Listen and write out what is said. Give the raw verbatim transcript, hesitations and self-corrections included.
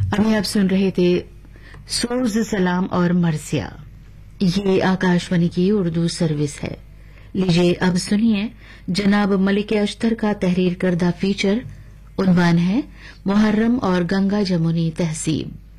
अभी आप सुन रहे थे सोज सलाम और मरसिया। ये आकाशवाणी की उर्दू सर्विस है। लीजिए अब सुनिए जनाब मलिक अख्तर का तहरीर करदा फीचर। उन्वान है मुहर्रम और गंगा जमुनी तहसीब।